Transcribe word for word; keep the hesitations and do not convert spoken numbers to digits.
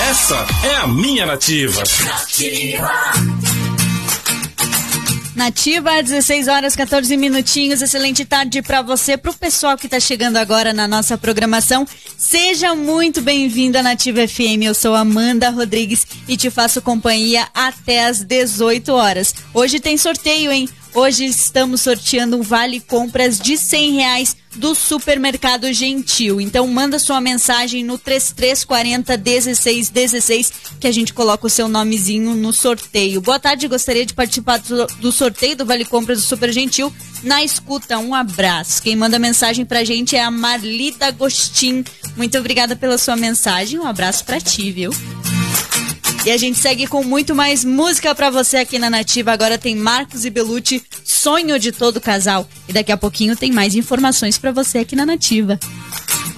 Essa é a minha Nativa. Nativa. Nativa, dezesseis horas, quatorze minutinhos. Excelente tarde para você, pro pessoal que tá chegando agora na nossa programação. Seja muito bem-vindo à Nativa F M. Eu sou Amanda Rodrigues e te faço companhia até às dezoito horas. Hoje tem sorteio, hein? Hoje estamos sorteando um vale compras de cem reais do Supermercado Gentil. Então manda sua mensagem no três três quatro zero, dezesseis dezesseis que a gente coloca o seu nomezinho no sorteio. Boa tarde, gostaria de participar do, do sorteio do vale compras do Super Gentil. Na escuta, um abraço. Quem manda mensagem pra gente é a Marlita Agostin. Muito obrigada pela sua mensagem, um abraço pra ti, viu? E a gente segue com muito mais música pra você aqui na Nativa. Agora tem Marcos e Belucci, Sonho de Todo Casal. E daqui a pouquinho tem mais informações pra você aqui na Nativa.